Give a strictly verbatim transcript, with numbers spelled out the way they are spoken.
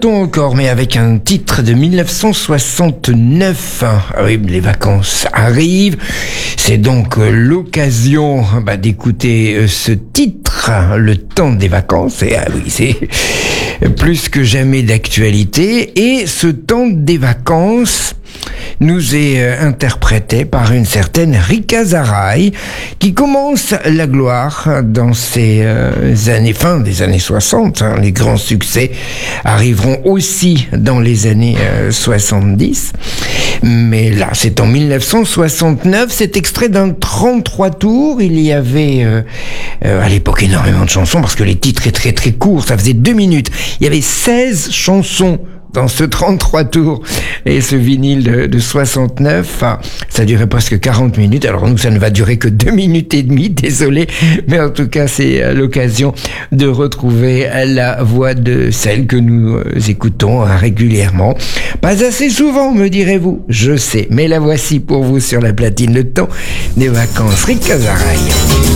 Encore, mais avec un titre de mille neuf cent soixante-neuf. Ah oui, les vacances arrivent. C'est donc l'occasion bah, d'écouter ce titre, Le temps des vacances. Et ah oui, c'est plus que jamais d'actualité. Et ce temps des vacances nous est euh, interprété par une certaine Rika Zaraï, qui commence la gloire dans ces euh, années, fin des années soixante. Hein. Les grands succès arriveront aussi dans les années euh, soixante-dix. Mais là, c'est en mille neuf cent soixante-neuf, c'est extrait d'un trente-trois tours. Il y avait euh, euh, à l'époque énormément de chansons, parce que les titres étaient très très courts, ça faisait deux minutes. Il y avait seize chansons dans ce trente-trois tours. Et ce vinyle de, de soixante-neuf, ça durait presque quarante minutes. Alors nous, ça ne va durer que deux minutes et demie, désolé. Mais en tout cas, c'est l'occasion de retrouver la voix de celle que nous écoutons régulièrement. Pas assez souvent, me direz-vous. Je sais. Mais la voici pour vous sur la platine. Le temps des vacances. Rika Zaraï.